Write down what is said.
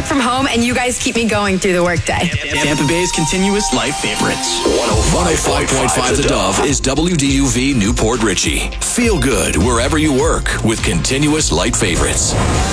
from home, and you guys keep me going through the workday. Tampa Bay's continuous life favorites. 105.5 The Dove is WDUV Newport Richey. Feel good wherever you work with continuous light favorites.